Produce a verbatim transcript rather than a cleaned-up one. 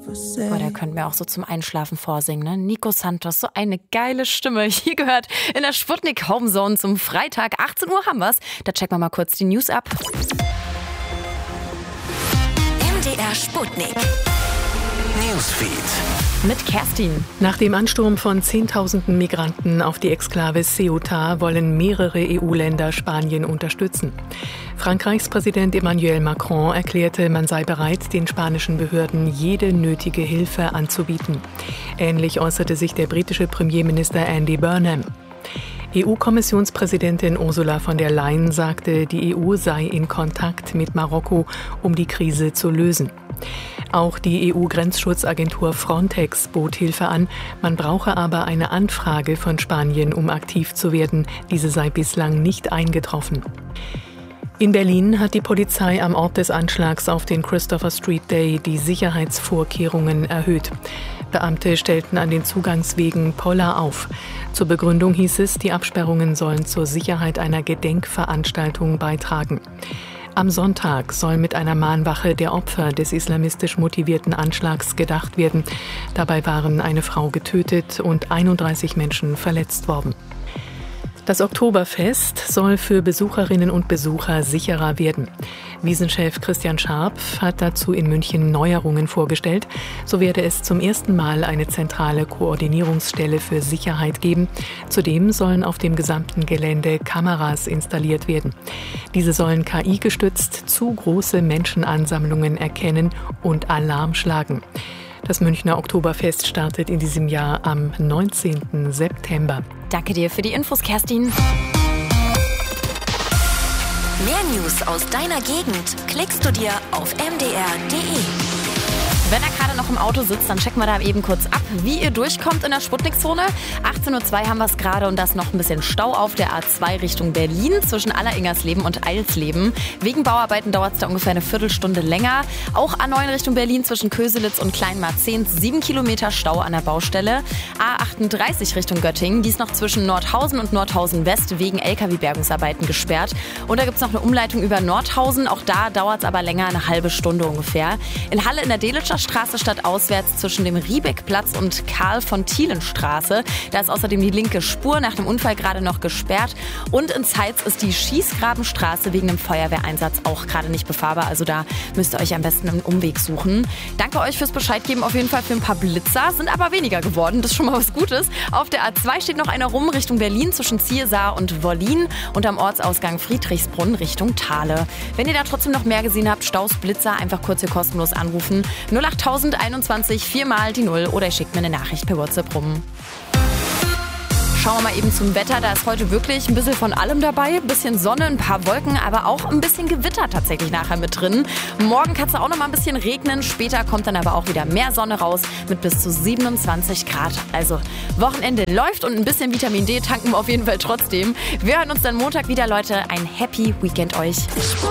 Oh, der könnte mir auch so zum Einschlafen vorsingen, ne? Nico Santos, so eine geile Stimme. Hier gehört in der Sputnik Homezone zum Freitag. achtzehn Uhr haben wir's. Da checken wir mal kurz die News ab. M D R Sputnik Newsfeed mit Kerstin. Nach dem Ansturm von Zehntausenden Migranten auf die Exklave Ceuta wollen mehrere E U-Länder Spanien unterstützen. Frankreichs Präsident Emmanuel Macron erklärte, man sei bereit, den spanischen Behörden jede nötige Hilfe anzubieten. Ähnlich äußerte sich der britische Premierminister Andy Burnham. E U-Kommissionspräsidentin Ursula von der Leyen sagte, die E U sei in Kontakt mit Marokko, um die Krise zu lösen. Auch die E U-Grenzschutzagentur Frontex bot Hilfe an. Man brauche aber eine Anfrage von Spanien, um aktiv zu werden. Diese sei bislang nicht eingetroffen. In Berlin hat die Polizei am Ort des Anschlags auf den Christopher Street Day die Sicherheitsvorkehrungen erhöht. Beamte stellten an den Zugangswegen Poller auf. Zur Begründung hieß es, die Absperrungen sollen zur Sicherheit einer Gedenkveranstaltung beitragen. Am Sonntag soll mit einer Mahnwache der Opfer des islamistisch motivierten Anschlags gedacht werden. Dabei waren eine Frau getötet und einunddreißig Menschen verletzt worden. Das Oktoberfest soll für Besucherinnen und Besucher sicherer werden. Wiesenchef Christian Scharpf hat dazu in München Neuerungen vorgestellt. So werde es zum ersten Mal eine zentrale Koordinierungsstelle für Sicherheit geben. Zudem sollen auf dem gesamten Gelände Kameras installiert werden. Diese sollen K I-gestützt zu große Menschenansammlungen erkennen und Alarm schlagen. Das Münchner Oktoberfest startet in diesem Jahr am neunzehnten September. Danke dir für die Infos, Kerstin. Mehr News aus deiner Gegend klickst du dir auf m d r punkt d e. Wenn er gerade noch im Auto sitzt, dann checken wir da eben kurz ab, wie ihr durchkommt in der Sputnik-Zone. achtzehn Uhr zwei haben wir es gerade und da ist noch ein bisschen Stau auf der A zwei Richtung Berlin zwischen Alleringersleben und Eilsleben. Wegen Bauarbeiten dauert es da ungefähr eine Viertelstunde länger. Auch A neun Richtung Berlin zwischen Köselitz und Kleinmarzehns, sieben Kilometer Stau an der Baustelle. A achtunddreißig Richtung Göttingen, die ist noch zwischen Nordhausen und Nordhausen West wegen L K W-Bergungsarbeiten gesperrt. Und da gibt es noch eine Umleitung über Nordhausen, auch da dauert es aber länger, eine halbe Stunde ungefähr. In Halle in der Delitscher Straße stadtauswärts zwischen dem Riebeckplatz und Karl-von-Thielen-Straße. Da ist außerdem die linke Spur nach dem Unfall gerade noch gesperrt. Und in Zeitz ist die Schießgrabenstraße wegen dem Feuerwehreinsatz auch gerade nicht befahrbar. Also da müsst ihr euch am besten einen Umweg suchen. Danke euch fürs Bescheid geben, auf jeden Fall für ein paar Blitzer. Sind aber weniger geworden, das ist schon mal was Gutes. Auf der A zwei steht noch einer rum Richtung Berlin zwischen Ziersar und Wollin und am Ortsausgang Friedrichsbrunn Richtung Thale. Wenn ihr da trotzdem noch mehr gesehen habt, Staus, Blitzer, einfach kurz hier kostenlos anrufen. null acht einundzwanzig, viermal die Null oder ihr schickt mir eine Nachricht per WhatsApp rum. Schauen wir mal eben zum Wetter. Da ist heute wirklich ein bisschen von allem dabei. Ein bisschen Sonne, ein paar Wolken, aber auch ein bisschen Gewitter tatsächlich nachher mit drin. Morgen kann es auch noch mal ein bisschen regnen. Später kommt dann aber auch wieder mehr Sonne raus mit bis zu siebenundzwanzig Grad. Also Wochenende läuft und ein bisschen Vitamin D tanken wir auf jeden Fall trotzdem. Wir hören uns dann Montag wieder, Leute. Ein Happy Weekend euch.